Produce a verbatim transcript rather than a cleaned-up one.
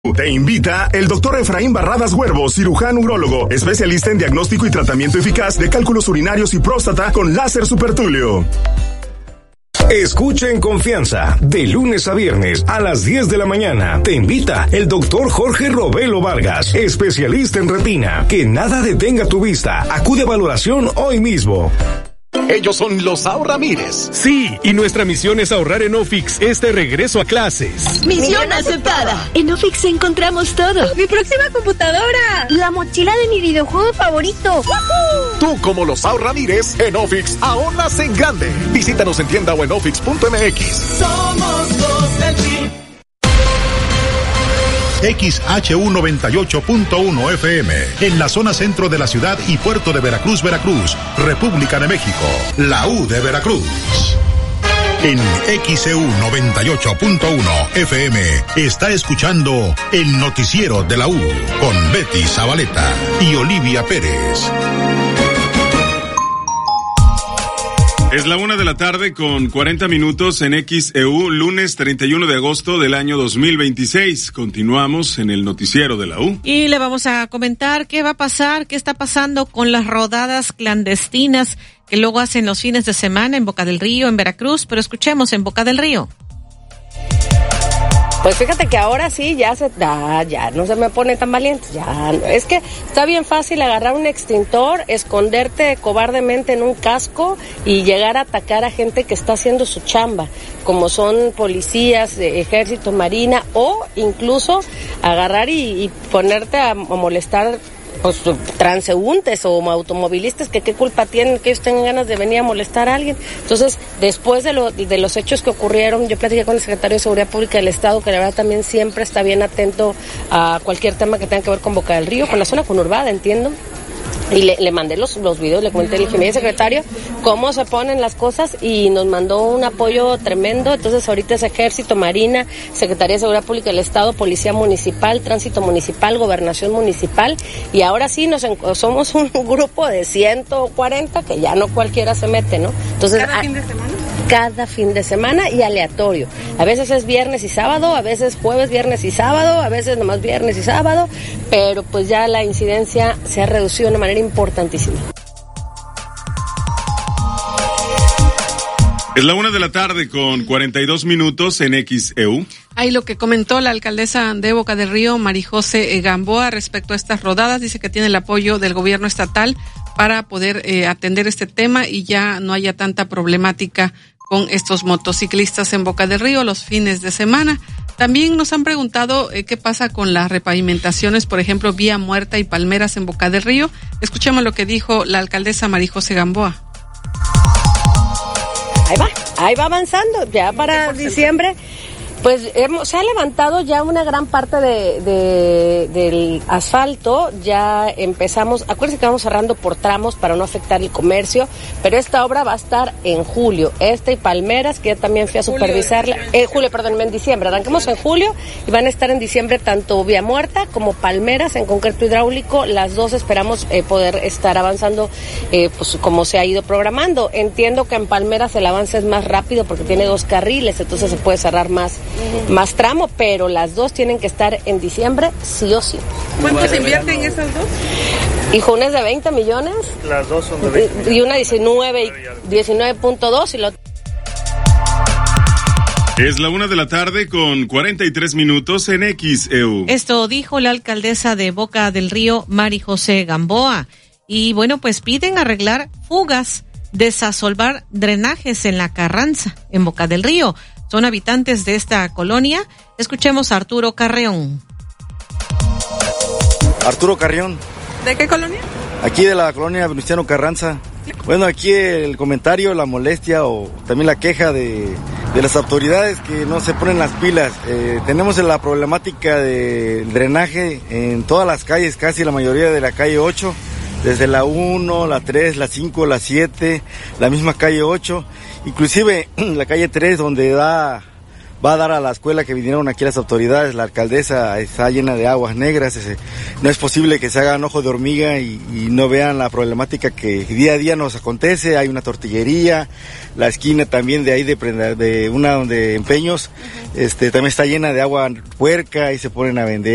Te invita el doctor Efraín Barradas Huervo, cirujano urólogo, especialista en diagnóstico y tratamiento eficaz de cálculos urinarios y próstata con láser supertulio. Escucha en confianza, de lunes a viernes a las diez de la mañana. Te invita el doctor Jorge Robelo Vargas, especialista en retina. Que nada detenga tu vista. Acude a valoración hoy mismo. Ellos son los Ahorramires. Sí, y nuestra misión es ahorrar en Ofix este regreso a clases. Misión aceptada. En Ofix encontramos todo. Mi próxima computadora. La mochila de mi videojuego favorito. ¡Woohoo! Tú, como los Ahorramires, en Ofix ahorras en grande. Visítanos en tienda o en ofix punto m x. Somos los del G. X H U noventa y ocho punto uno F M, en la zona centro de la ciudad y puerto de Veracruz, Veracruz, República de México, la U de Veracruz. En X E U noventa y ocho punto uno F M está escuchando el noticiero de la U con Betty Zabaleta y Olivia Pérez. Es la una de la tarde con cuarenta minutos en X E U, lunes treinta y uno de agosto del año dos mil veintiséis. Continuamos en el noticiero de la U. Y le vamos a comentar qué va a pasar, qué está pasando con las rodadas clandestinas que luego hacen los fines de semana en Boca del Río, en Veracruz, pero escuchemos en Boca del Río. Pues fíjate que ahora sí, ya se, ya, ya no se me pone tan valiente, ya, es que está bien fácil agarrar un extintor, esconderte cobardemente en un casco y llegar a atacar a gente que está haciendo su chamba, como son policías, ejército, marina, o incluso agarrar y, y ponerte a, a molestar pues transeúntes o automovilistas que qué culpa tienen que ellos tengan ganas de venir a molestar a alguien. Entonces, después de, lo, de los hechos que ocurrieron, yo platiqué con el secretario de Seguridad Pública del Estado, que la verdad también siempre está bien atento a cualquier tema que tenga que ver con Boca del Río, con la zona conurbada, entiendo. Y le, le mandé los, los videos, le comenté, le dije, mire, secretario, cómo se ponen las cosas, y nos mandó un apoyo tremendo. Entonces ahorita es Ejército, Marina, Secretaría de Seguridad Pública del Estado, Policía Municipal, Tránsito Municipal, Gobernación Municipal, y ahora sí nos somos un grupo de ciento cuarenta que ya no cualquiera se mete, ¿no? Entonces, ¿cada a, fin de semana? Cada fin de semana y aleatorio. A veces es viernes y sábado, a veces jueves, viernes y sábado, a veces nomás viernes y sábado, pero pues ya la incidencia se ha reducido de una manera importantísima. Es la una de la tarde con cuarenta y dos minutos en X E U. Ahí lo que comentó la alcaldesa de Boca del Río, Marijose Gamboa, respecto a estas rodadas, dice que tiene el apoyo del gobierno estatal para poder eh, atender este tema y ya no haya tanta problemática con estos motociclistas en Boca del Río los fines de semana. También nos han preguntado eh, qué pasa con las repavimentaciones, por ejemplo, Vía Muerta y Palmeras en Boca del Río. Escuchemos lo que dijo la alcaldesa Marijose Gamboa. Ahí va, ahí va avanzando, ya para diciembre. Pues hemos, se ha levantado ya una gran parte de, de, del asfalto, ya empezamos, acuérdense que vamos cerrando por tramos para no afectar el comercio, pero esta obra va a estar en julio, esta y Palmeras, que ya también fui a supervisarla, eh, julio, perdón, en diciembre, arrancamos en julio y van a estar en diciembre tanto Vía Muerta como Palmeras en concreto hidráulico, las dos esperamos eh, poder estar avanzando eh, pues como se ha ido programando. Entiendo que en Palmeras el avance es más rápido porque tiene dos carriles, entonces se puede cerrar más más tramo, pero las dos tienen que estar en diciembre sí o sí. ¿Cuánto se invierte en esas dos? Hijo, una es de veinte millones. Las dos son de veinte. Y una diecinueve, diecinueve punto dos y lo... Es la una de la tarde con cuarenta y tres minutos en X E U. Esto dijo la alcaldesa de Boca del Río, Marijose Gamboa. Y bueno, pues piden arreglar fugas, desasolvar drenajes en la Carranza, en Boca del Río. Son habitantes de esta colonia. Escuchemos a Arturo Carreón. Arturo Carreón. ¿De qué colonia? Aquí de la colonia Venustiano Carranza. Bueno, aquí el comentario, la molestia o también la queja de, de las autoridades que no se ponen las pilas. Eh, tenemos la problemática del drenaje en todas las calles, casi la mayoría de la calle ocho, desde la uno, la tres, la cinco, la siete, la misma calle ocho. Inclusive la calle tres, donde da, va a dar a la escuela que vinieron aquí las autoridades, la alcaldesa está llena de aguas negras. Ese, no es posible que se hagan ojo de hormiga y, y no vean la problemática que día a día nos acontece. Hay una tortillería, la esquina también de ahí de, de una donde empeños, este, también está llena de agua puerca y se ponen a vender.